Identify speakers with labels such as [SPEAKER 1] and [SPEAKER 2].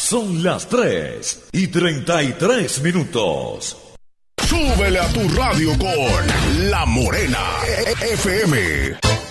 [SPEAKER 1] Son las 3:33.
[SPEAKER 2] Súbele a tu radio con La Morena FM.